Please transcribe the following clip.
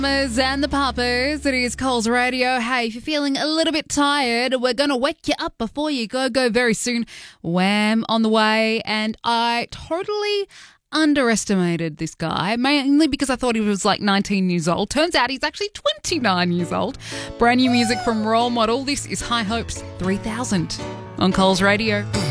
Mamas and the Papas, it is Coles Radio. Hey, if you're feeling a little bit tired, we're going to wake you up before you go very soon. Wham on the way. And I totally underestimated this guy, mainly because I thought he was like 19 years old. Turns out he's actually 29 years old. Brand new music from Role Model. This is High Hopes 3000 on Coles Radio.